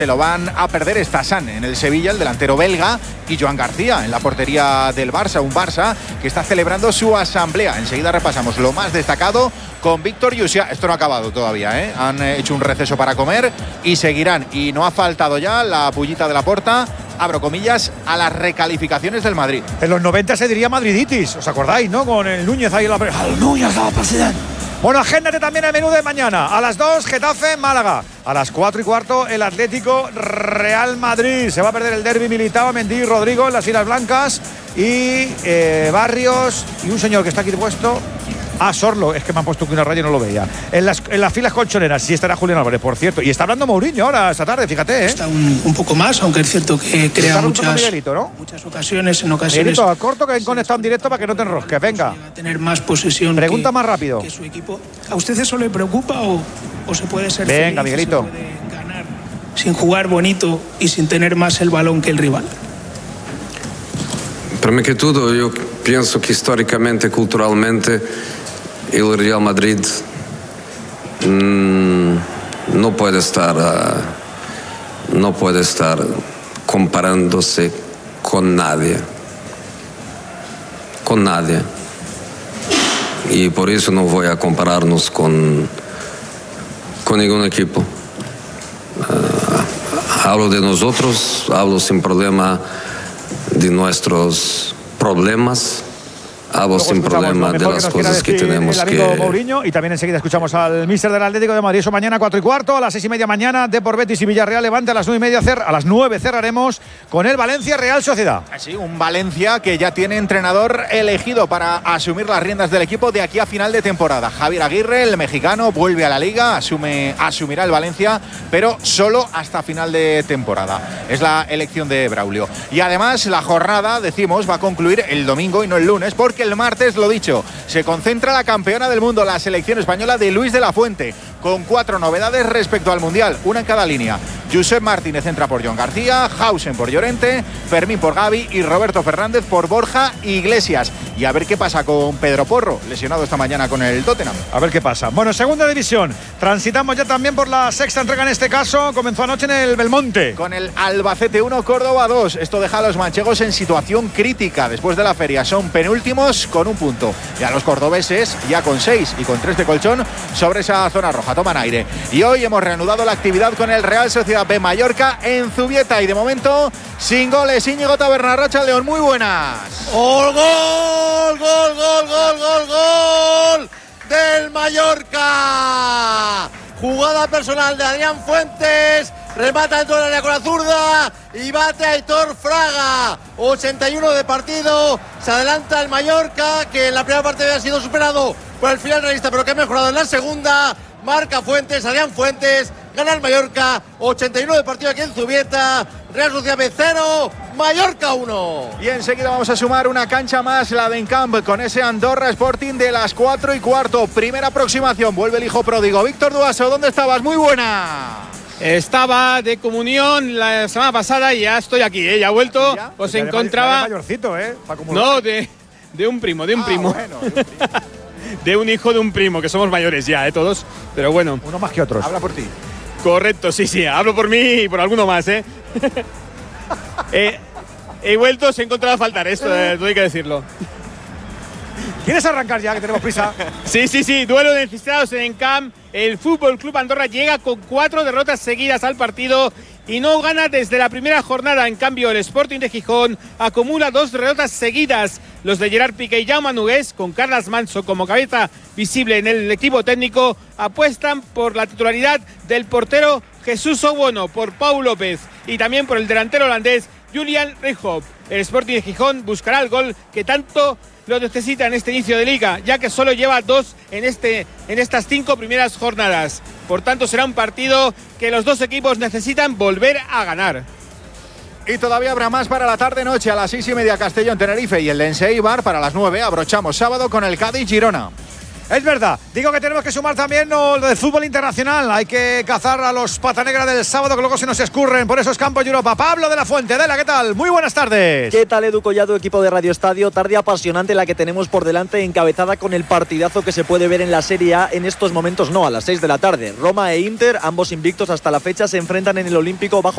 Se lo van a perder Stassan en el Sevilla, el delantero belga, y Joan García en la portería del Barça, un Barça que está celebrando su asamblea. Enseguida repasamos lo más destacado con Víctor Yusia. Esto no ha acabado todavía, ¿eh? Han hecho un receso para comer y seguirán. Y no ha faltado ya la pullita de Laporta, abro comillas, a las recalificaciones del Madrid. En los 90 se diría madriditis, ¿os acordáis, no? Con el Núñez ahí en la... ¡Al Núñez, la presidente! Bueno, agéndate también el menú de mañana. A las 2, Getafe, Málaga. A las 4:15, el Atlético Real Madrid. Se va a perder el derbi Militao, Mendy, Rodrigo en las filas blancas. Y Barrios y un señor que está aquí puesto. Sorlo, es que me han puesto aquí una raya y no lo veía. En las filas colchoneras, sí estará Julián Álvarez, por cierto. Y está hablando Mourinho ahora, esta tarde, fíjate, ¿eh? Está un poco más, aunque es cierto que crea Miguelito, ¿no? muchas ocasiones. En ocasiones. Miguelito, al corto que han conectado en directo para que no te enrosques, venga. A tener más posesión. Pregunta más rápido. Que su equipo. ¿A usted eso le preocupa o se puede ser venga, feliz, Miguelito. se puede ganar sin jugar bonito y sin tener más el balón que el rival? Prima que todo, yo pienso que históricamente, culturalmente, el Real Madrid no puede estar comparándose con nadie. Con nadie. Y por eso no voy a compararnos con ningún equipo. Hablo de nosotros, hablo sin problema de nuestros problemas. Hablo sin problema de las cosas que tenemos el amigo Mourinho. Y también enseguida escuchamos al míster del Atlético de Madrid. Eso mañana 4:15, a las 6:30 mañana, Depor Betis y Villarreal Levante. A las 9:30 a las 9 cerraremos con el Valencia Real Sociedad. Sí, un Valencia que ya tiene entrenador elegido para asumir las riendas del equipo de aquí a final de temporada. Javier Aguirre, el mexicano, vuelve a la Liga, asumirá el Valencia, pero solo hasta final de temporada. Es la elección de Braulio. Y además la jornada, decimos, va a concluir el domingo y no el lunes, porque el martes, lo dicho, se concentra la campeona del mundo, la selección española de Luis de la Fuente, con 4 novedades respecto al Mundial, una en cada línea. Josep Martínez entra por Joan García, Hausen por Llorente, Fermín por Gavi y Roberto Fernández por Borja Iglesias. Y a ver qué pasa con Pedro Porro, lesionado esta mañana con el Tottenham. A ver qué pasa. Bueno, segunda división. Transitamos ya también por la sexta entrega en este caso. Comenzó anoche en el Belmonte. Con el Albacete 1, Córdoba 2. Esto deja a los manchegos en situación crítica después de la feria. Son penúltimos con 1 punto. Y a los cordobeses ya con 6 y con 3 de colchón sobre esa zona roja. Toman aire. Y hoy hemos reanudado la actividad con el Real Sociedad B Mallorca en Zubieta. Y de momento, sin goles, Íñigo Taberna, Racha León. Muy buenas. ¡Gol, gol, gol, gol, gol, gol, gol del Mallorca! Jugada personal de Adrián Fuentes, remata dentro del área con la zurda y bate a Aitor Fraga. 81 de partido, se adelanta el Mallorca, que en la primera parte había sido superado por el final realista, pero que ha mejorado en la segunda. Marca Fuentes, Adrián Fuentes, gana el Mallorca, 89 de partido aquí en Zubieta. Real Sociedad B 0, Mallorca 1. Y enseguida vamos a sumar una cancha más, la de Encamp, con ese Andorra Sporting de las 4:15. Primera aproximación, vuelve el hijo pródigo. Víctor Duaso, ¿dónde estabas? Muy buena. Estaba de comunión la semana pasada y ya estoy aquí, ya he vuelto. ¿Ya? Os encontraba. Mayorcito, no, de un primo, de un primo. Bueno, de un primo. De un hijo de un primo, que somos mayores ya, todos. Pero bueno. Uno más que otros. Habla por ti. Correcto, sí, hablo por mí y por alguno más, he vuelto, os he encontrado a faltar, esto todo hay que decirlo. ¿Quieres arrancar ya, que tenemos prisa? Sí, duelo de necesitados en Encamp. El Fútbol Club Andorra llega con 4 derrotas seguidas al partido y no gana desde la primera jornada. En cambio, el Sporting de Gijón acumula 2 derrotas seguidas. Los de Gerard Piqué y Jaume Nogués, con Carles Manso como cabeza visible en el equipo técnico, apuestan por la titularidad del portero Jesús Obono, por Pau López y también por el delantero holandés Julian Rijhoff. El Sporting de Gijón buscará el gol que tanto lo necesita en este inicio de liga, ya que solo lleva 2 en estas 5 primeras jornadas. Por tanto, será un partido que los dos equipos necesitan volver a ganar. Y todavía habrá más para la tarde-noche. A las 6:30 Castellón, Tenerife y el Lense Eibar. Para las 9 abrochamos sábado con el Cádiz Girona. Es verdad, digo que tenemos que sumar también lo del fútbol internacional. Hay que cazar a los pata negra del sábado, que luego se nos escurren por esos campos de Europa. Pablo de la Fuente, Adela, ¿qué tal? Muy buenas tardes. ¿Qué tal, Edu Collado, equipo de Radio Estadio? Tarde apasionante la que tenemos por delante, encabezada con el partidazo que se puede ver en la Serie A en estos momentos, no, a las 6 de la tarde. Roma e Inter, ambos invictos hasta la fecha, se enfrentan en el Olímpico bajo